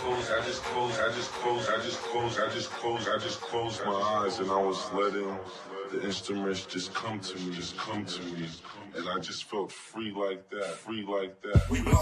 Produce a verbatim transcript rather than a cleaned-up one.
closed, I just closed, I just closed, I just closed, I just closed, I just closed my eyes, and I was letting the instruments just come to me, just come to me, and I just felt free like that, free like that. We